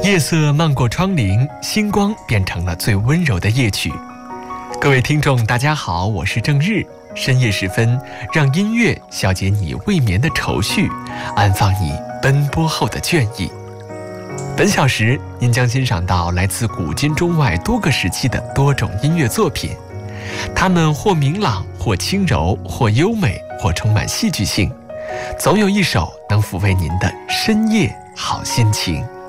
夜色漫过窗棂，星光变成了最温柔的夜曲。各位听众大家好，我是郑日。深夜时分，让音乐消解你未眠的愁绪，安放你奔波后的倦意。本小时您将欣赏到来自古今中外多个时期的多种音乐作品，它们或明朗，或轻柔，或优美，或充满戏剧性，总有一首能抚慰您的深夜好心情。